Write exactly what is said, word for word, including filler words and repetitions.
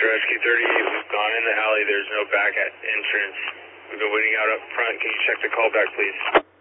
Rescue thirty-eight, we've gone in the alley. There's no back at entrance. We've been waiting out up front. Can you check the call back, please?